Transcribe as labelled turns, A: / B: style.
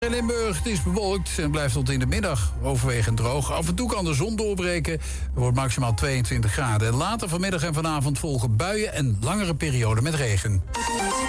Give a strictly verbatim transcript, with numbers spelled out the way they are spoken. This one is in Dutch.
A: In Limburg, het is bewolkt en blijft tot in de middag overwegend droog. Af en toe kan de zon doorbreken. Er wordt maximaal tweeëntwintig graden. Later vanmiddag en vanavond volgen buien en langere perioden met regen.